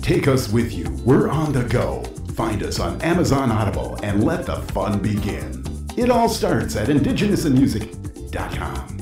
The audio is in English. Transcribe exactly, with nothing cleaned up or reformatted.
Take us with you. We're on the go. Find us on Amazon Audible and let the fun begin. It all starts at indigenous in music dot com.